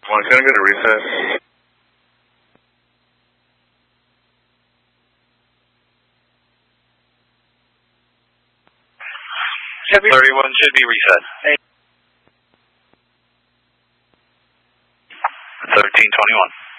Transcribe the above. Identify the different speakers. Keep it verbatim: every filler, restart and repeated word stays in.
Speaker 1: Well, can I get a reset?
Speaker 2: thirty-one should be reset. thirteen twenty-one.